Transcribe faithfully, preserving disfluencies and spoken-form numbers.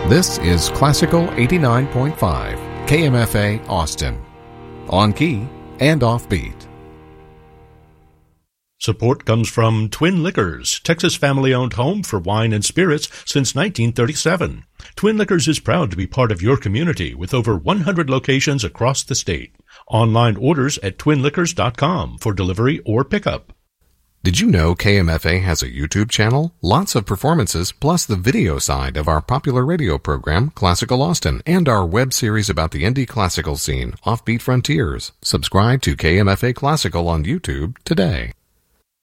This is Classical eighty-nine point five, K M F A Austin. On key and offbeat. Support comes from Twin Liquors, Texas family-owned home for wine and spirits since nineteen thirty-seven. Twin Liquors is proud to be part of your community with over one hundred locations across the state. Online orders at twin liquors dot com for delivery or pickup. Did you know K M F A has a YouTube channel? Lots of performances, plus the video side of our popular radio program, Classical Austin, and our web series about the indie classical scene, Offbeat Frontiers. Subscribe to K M F A Classical on YouTube today.